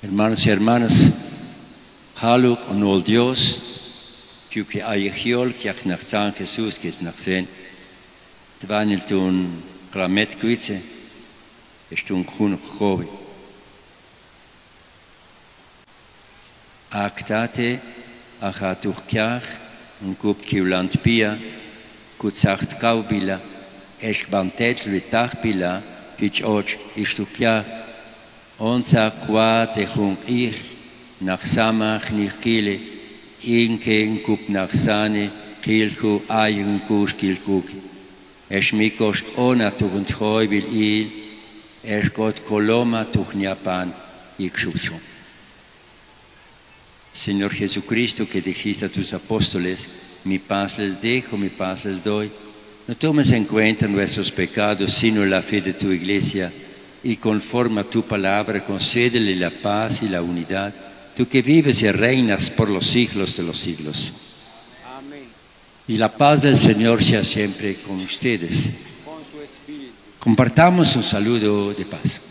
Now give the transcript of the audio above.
Hermanos y hermanas, haluk onol Dios, que ayachiol que nach San Jesús que es nachsen, tvanil tun klamet kuitze, estun kun khobi. Actate achatuchkach un kup kiulant pia, kutsacht kaubila, eschbantet litachbila, pitch och istukia. Onsa qua te jung ich nach samach nicht kile inken kup nach sane kilku ayen kus kilkuk es mikos ona tugunt khoi bil il es got koloma tuchniapan ikshushu. Señor Jesucristo, que dijiste a tus apóstoles, mi paz les dejo, mi paz les doy, no tomes en cuenta nuestros pecados, sino la fe de tu iglesia, y conforme a tu palabra concédele la paz y la unidad, tú que vives y reinas por los siglos de los siglos. Amén. Y la paz del Señor sea siempre con ustedes. Con su espíritu. Compartamos un saludo de paz.